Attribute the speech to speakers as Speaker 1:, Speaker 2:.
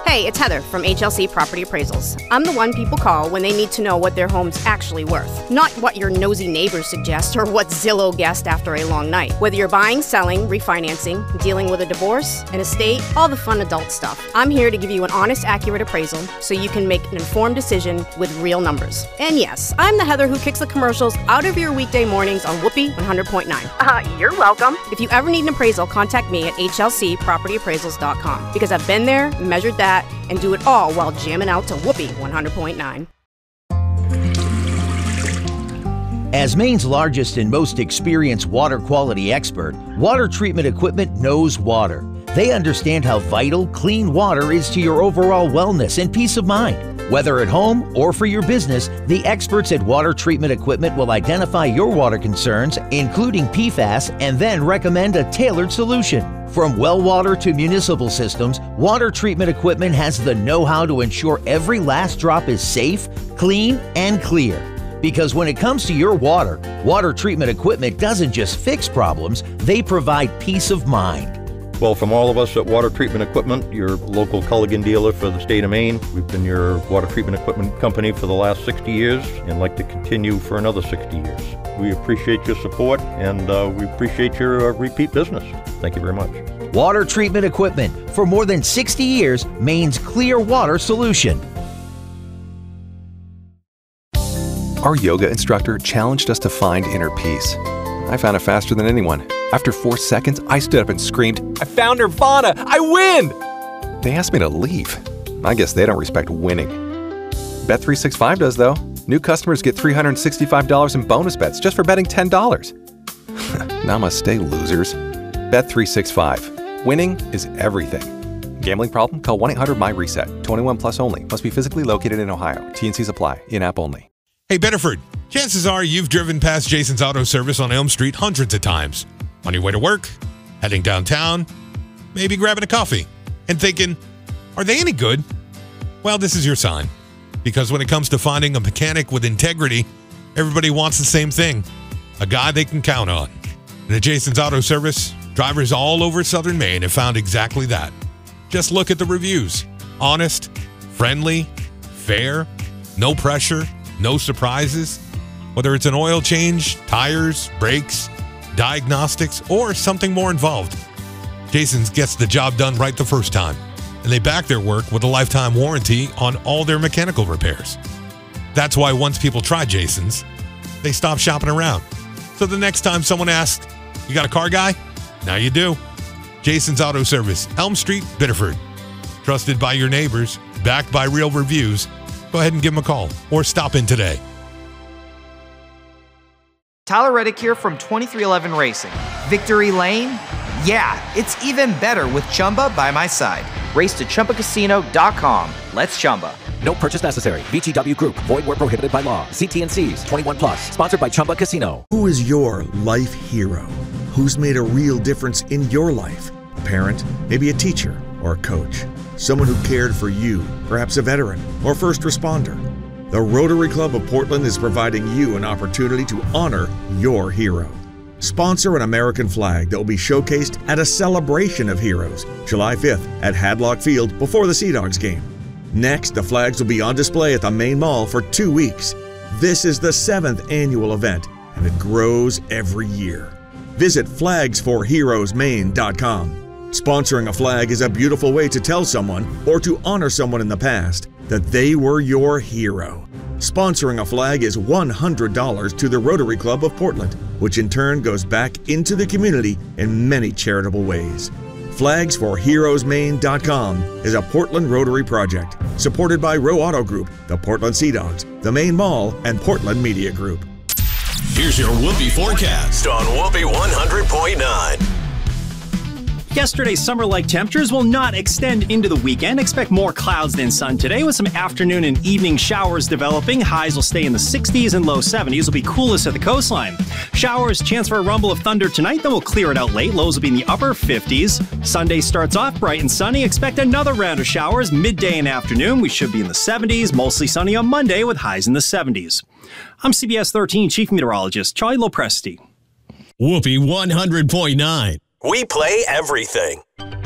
Speaker 1: Hey, it's Heather from HLC Property Appraisals. I'm the one people call when they need to know what their home's actually worth, not what your nosy neighbors suggest or what Zillow guessed after a long night. Whether you're buying, selling, refinancing, dealing with a divorce, an estate, all the fun adult stuff, I'm here to give you an honest, accurate appraisal so you can make an informed decision with real numbers. And yes, I'm the Heather who kicks the commercials out of your weekday mornings on Whoopee 100.9. You're welcome. If you ever need an appraisal, contact me at hlcpropertyappraisals.com because I've been there, measured that, and do it all while jamming out to Whoopee 100.9.
Speaker 2: As Maine's largest and most experienced water quality expert, Water Treatment Equipment knows water. They understand how vital clean water is to your overall wellness and peace of mind. Whether at home or for your business, the experts at Water Treatment Equipment will identify your water concerns, including PFAS, and then recommend a tailored solution. From well water to municipal systems, Water Treatment Equipment has the know-how to ensure every last drop is safe, clean, and clear. Because when it comes to your water, Water Treatment Equipment doesn't just fix problems, they provide peace of mind.
Speaker 3: Well, from all of us at Water Treatment Equipment, your local Culligan dealer for the state of Maine, we've been your water treatment equipment company for the last 60 years and like to continue for another 60 years. We appreciate your support and we appreciate your repeat business. Thank you very much.
Speaker 2: Water Treatment Equipment, for more than 60 years, Maine's clear water solution.
Speaker 4: Our yoga instructor challenged us to find inner peace. I found it faster than anyone. After 4 seconds, I stood up and screamed, "I found Nirvana! I win!" They asked me to leave. I guess they don't respect winning. Bet365 does, though. New customers get $365 in bonus bets just for betting $10. Namaste, losers. Bet365. Winning is everything. Gambling problem? Call 1-800-MY-RESET. 21 plus only. Must be physically located in Ohio. T&Cs apply. In-app only.
Speaker 5: Hey, Bedford, chances are you've driven past Jason's Auto Service on Elm Street hundreds of times. On your way to work, heading downtown, maybe grabbing a coffee, and thinking, are they any good? Well, this is your sign. Because when it comes to finding a mechanic with integrity, everybody wants the same thing. A guy they can count on. And at Jason's Auto Service, drivers all over Southern Maine have found exactly that. Just look at the reviews. Honest, friendly, fair, no pressure, no surprises. Whether it's an oil change, tires, brakes, diagnostics, or something more involved, Jason's gets the job done right the first time. And they back their work with a lifetime warranty on all their mechanical repairs. That's why once people try Jason's, they stop shopping around. So the next time someone asks, you got a car guy? Now you do. Jason's Auto Service, Elm Street, Biddeford. Trusted by your neighbors, backed by real reviews. Go ahead and give them a call or stop in today.
Speaker 6: Tyler Reddick here from 2311 Racing. Victory Lane? Yeah, it's even better with Chumba by my side. Race to ChumbaCasino.com. Let's Chumba.
Speaker 7: No purchase necessary. VGW Group. Void where prohibited by law. See T&Cs. 21 plus. Sponsored by Chumba Casino.
Speaker 8: Who is your life hero? Who's made a real difference in your life? A parent, maybe a teacher, or a coach. Someone who cared for you, perhaps a veteran or first responder. The Rotary Club of Portland is providing you an opportunity to honor your hero. Sponsor an American flag that will be showcased at a celebration of heroes, July 5th at Hadlock Field before the Sea Dogs game. Next, the flags will be on display at the Main Mall for 2 weeks. This is the 7th annual event, and it grows every year. Visit flagsforheroesmaine.com. Sponsoring a flag is a beautiful way to tell someone, or to honor someone in the past, that they were your hero. Sponsoring a flag is $100 to the Rotary Club of Portland, which in turn goes back into the community in many charitable ways. Flagsforheroesmaine.com is a Portland Rotary project, supported by Row Auto Group, the Portland Sea Dogs, the Main Mall, and Portland Media Group.
Speaker 9: Here's your Whoopee forecast on Whoopee 100.9.
Speaker 10: Yesterday's summer-like temperatures will not extend into the weekend. Expect more clouds than sun today with some afternoon and evening showers developing. Highs will stay in the 60s and low 70s. Will be coolest at the coastline. Showers, chance for a rumble of thunder tonight, then we'll clear it out late. Lows will be in the upper 50s. Sunday starts off bright and sunny. Expect another round of showers midday and afternoon. We should be in the 70s. Mostly sunny on Monday with highs in the 70s. I'm CBS 13 Chief Meteorologist Charlie Lopresti.
Speaker 9: Whoopee 100.9. We play everything.